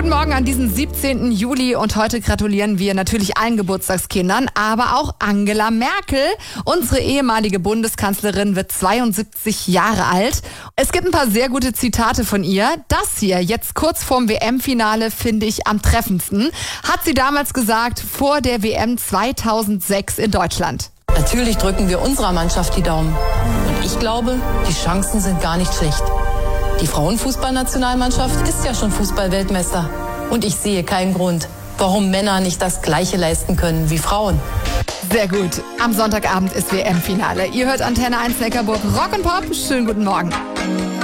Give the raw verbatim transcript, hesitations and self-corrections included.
Guten Morgen an diesem siebzehnten Juli und heute gratulieren wir natürlich allen Geburtstagskindern, aber auch Angela Merkel. Unsere ehemalige Bundeskanzlerin wird zweiundsiebzig Jahre alt. Es gibt ein paar sehr gute Zitate von ihr. Das hier, jetzt kurz vorm W M-Finale, finde ich am treffendsten. Hat sie damals gesagt, vor der W M zweitausendsechs in Deutschland. Natürlich drücken wir unserer Mannschaft die Daumen. Und ich glaube, die Chancen sind gar nicht schlecht. Die Frauenfußballnationalmannschaft ist ja schon Fußballweltmeister. Und ich sehe keinen Grund, warum Männer nicht das Gleiche leisten können wie Frauen. Sehr gut. Am Sonntagabend ist W M-Finale. Ihr hört Antenne eins Neckarburg Rock und Pop. Schönen guten Morgen.